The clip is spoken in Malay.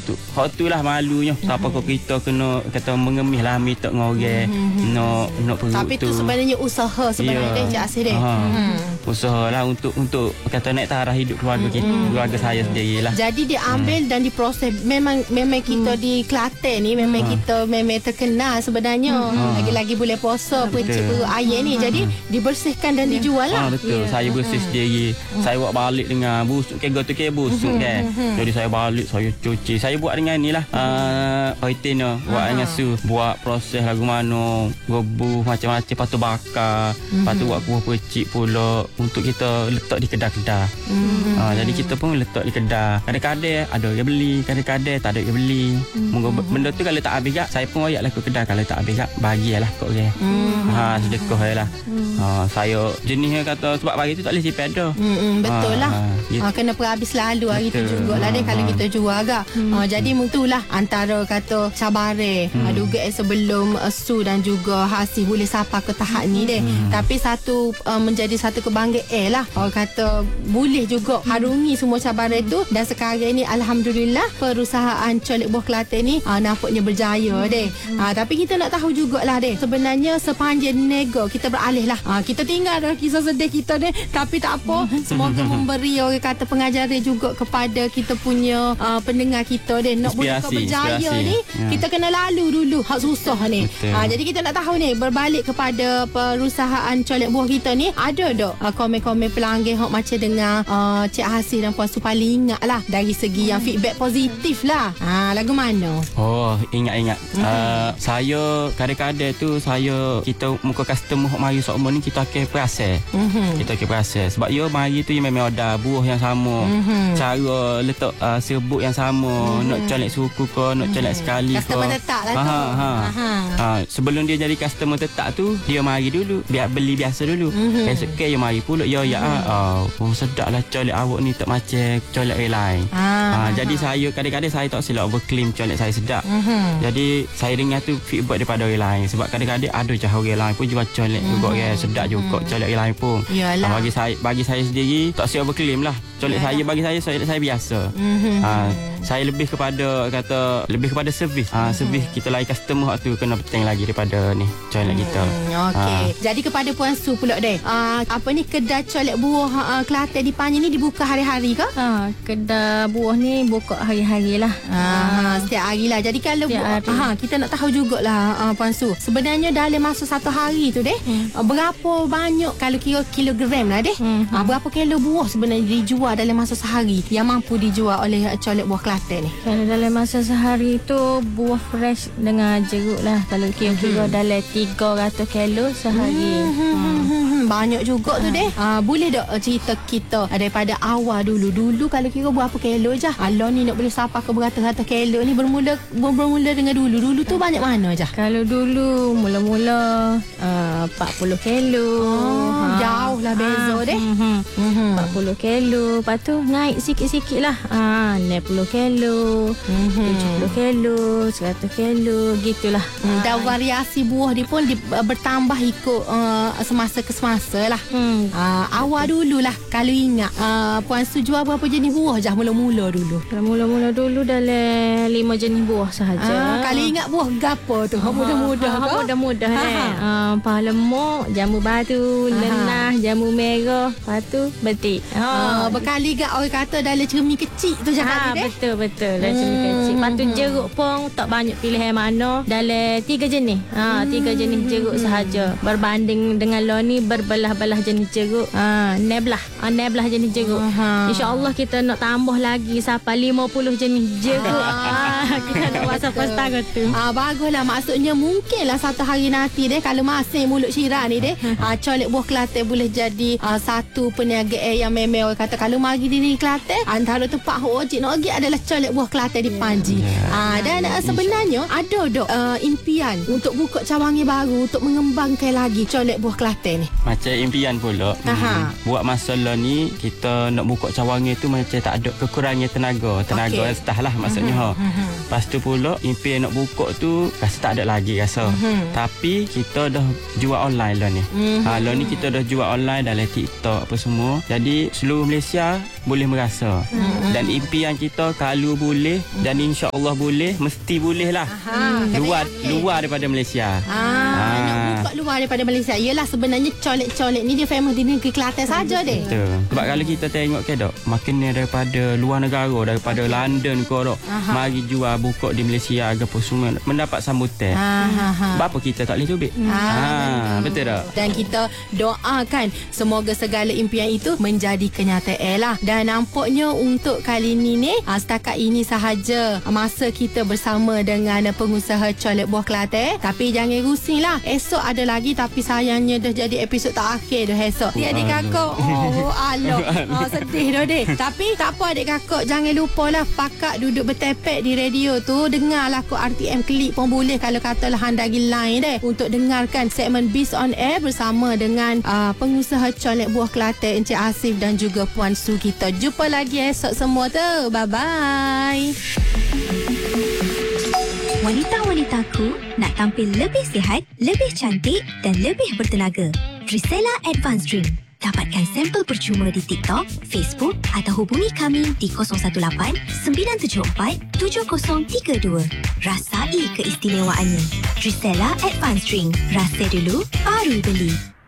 untuk hak tu lah malunya. Siapa kau kita kena kata mengemis lah minta dengan orang nak perut tapi tu sebenarnya usaha sebenarnya Cik Asih deh. Usaha lah untuk kata naik taraf hidup keluarga kita, keluarga saya sendiri lah. Jadi dia ambil dan diproses. Memang kita di Kelantan ni memang kita memang terkenal sebenarnya. Lagi-lagi boleh puasa pecik perut ayam ni. Jadi dibersihkan dan dijual lah. Betul. Saya bersih sendiri. Saya buat balik dengan busuk. Kega tu kira busuk kan. Jadi saya balik, saya cuci. Saya buat dengan ni lah. Oitina. Buat dengan su. Buat proses lagu mana. Rebus macam-macam. Lepas tu bakar. Lepas tu buat kuah pecik pula. Untuk kita letak di kedai-kedai. Jadi kita pun letak di kedai. Kadang-kadang ada yang beli. Kadang-kadang tak ada yang beli. Benda tu kalau tak habis kak, saya pun ayat lah ke kedai. Kalau tak habis kak, bagilah kot orang. Sedekah lah. Saya jenisnya kata sebab bagi tu tak boleh simpan dah. Betul lah. Kena perhabis selalu hari tu jugalah deh kalau kita jual agak. Jadi itulah antara kata cabaran dugaan sebelum su dan juga hasil boleh sampai ke tahap ni deh. Tapi satu menjadi satu kebanggaan lah. Orang kata boleh juga harungi semua cabaran tu dan sekarang ni alhamdulillah perusahaan Colek Buah Kelantan ni nampaknya berjaya deh. Tapi kita nak tahu jugalah deh sebenarnya sepanjang nego kita beralih lah. Kita tinggal dah kisah sedih kita deh. Tapi tak apa. Semoga memberi orang kata pengajaran juga kepada kita punya pendengar kita deh. Nak boleh berjaya ni kita kena lalu dulu hak susah ni. Jadi kita nak tahu ni berbalik kepada perusahaan Colek Buah kita ni ada tak komen-komen pelanggan hak macam dengan Cik Hasil dan Puan Su paling ingat lah dari segi yang feedback positif lah. Lagu mana? Ingat. Saya kadang-kadang tu kita muka customer hok mari sok ni kita akan perasan. Kita akan perasan sebab yo mari tu memang ada buah yang sama. Cara letak serbuk yang sama, nak colek suku ke, nak colek sekali ke. Customer tetap lah tu. Sebelum dia jadi customer tetap tu, dia mari dulu, biar beli biasa dulu. Esok dia mari pula sedap lah colek awak ni tak macam colek orang lain. Jadi saya kadang-kadang saya tak silap overclaim colek saya sedap. Jadi saya dengar tu feedback daripada orang lain sebab kadang-kadang ada je orang lain pun jual colek juga kan sedap juga colek orang lain pun. Bagi saya sendiri tak silap overclaim lah. Colek saya bagi saya biasa. Saya lebih kepada servis. Servis kita layan customer tu kena penting lagi daripada ni colek kita. Okey. Jadi kepada Puan Su pula deh. Kedai colek buah Kelantan di Panjang ni dibuka hari-hari ke? Kedai buah ni buka hari-hari lah. Setiap hari lah. Jadi kalau kita nak tahu jugalah Puan Su. Sebenarnya dalam masa satu hari tu deh, berapa banyak kalau kira kilogram lah deh. Berapa kilo buah sebenarnya dijual dalam masa sehari yang mampu dijual oleh colek buah Kelantan ni? Kalau dalam masa sehari tu buah fresh dengan jeruk lah. Kalau kira-kira dalam 300 kilo sehari. Banyak juga tu deh. Boleh tak cerita kita daripada awal dulu kalau kira berapa kilo je? Allah ni nak boleh sampai ke beratus-ratus kilo ni bermula dengan dulu tu banyak mana je? Kalau dulu mula-mula 40 kilo. Jauh lah beza deh. 40 kilo. Lepas tu naik sikit-sikit lah. 60 kilo, 70 kilo, 100 kilo, gitulah. Dan variasi buah dia pun bertambah ikut semasa ke semasa lah. Awal dululah kalau ingat Puan Su jual berapa jenis buah je mula-mula dulu? Mula-mula dulu dalam 5 jenis buah sahaja. Kalau ingat buah gapo tu? Mudah-mudah ke? Mudah-mudah pahala lemuk, jambu batu, lenah, jambu merah, lepas tu betik. Berkali gak orang kata dalam cermin kecil tu je tadi deh. Betul dalam cermin kecil. Lepas tu jeruk pun tak banyak pilihan mana. Dalam 3 jenis. 3 jenis jeruk sahaja. Berbanding dengan lo ni berbelah-belah jenis jeruk. 16 jenis jeruk. InsyaAllah kita nak tambah lagi sampai 50 jenis jeruk. Kita nak buat sampai setengah tu. Baguslah. Maksudnya mungkinlah satu hari nanti deh kalau masih mulut syirah ni deh, colek buah Kelantan boleh jadi satu perniagaan yang memang orang kata kalau mari di Kelantan antara tempat wajib nak pergi adalah colek buah Kelantan di Panji. Dan sebenarnya ada dok impian untuk buka cawangan baru untuk mengembangkan lagi colek buah Kelantan ni. Macam impian pula. Buat masalah ni kita nak buka cawangan tu macam tak ada kekurangan tenaga staff lah maksudnya. Lepas tu pula impian nak buka tu rasa tak ada lagi rasa. Tapi kita dah jual online lah ni. Lah ni kita dah jual online dalam TikTok apa semua. Jadi seluruh Malaysia boleh merasa. Dan impian kita Lalu boleh dan insya-Allah boleh, mesti boleh lah. Luar daripada Malaysia. Nak buka luar daripada Malaysia. Yelah sebenarnya colek-colek ni dia famous di negeri Kelantan saja deh. Betul. Sebab kalau kita tengok ke dok, makin daripada luar negara, daripada London ke dok, mari jual buka di Malaysia apa semua mendapat sambutan. Bapa kita tak boleh cubit. Betul tak? Dan kita doakan semoga segala impian itu menjadi kenyataan lah. Dan nampaknya untuk kali ni setakat ini sahaja masa kita bersama dengan pengusaha colek buah Kelantan. Tapi jangan rusing lah, esok ada lagi, tapi sayangnya dah jadi episod terakhir dah esok. Adik kakak sedih dah deh. Tapi tak apa adik kakak, jangan lupa lah pakat duduk bertepek di radio tu, dengar lagu RTM Klik pun boleh kalau katalah anda lagi line deh untuk dengarkan segmen Biz on Air bersama dengan pengusaha colek buah Kelantan Encik Asif dan juga Puan Su kita. Jumpa lagi esok semua tu. Bye-bye. Wanita-wanitaku nak tampil lebih sihat, lebih cantik dan lebih bertenaga. Drisella Advanced Drink. Dapatkan sampel percuma di TikTok, Facebook atau hubungi kami di 018-974-7032. Rasai keistimewaannya. Drisella Advanced Drink. Rasa dulu, baru beli.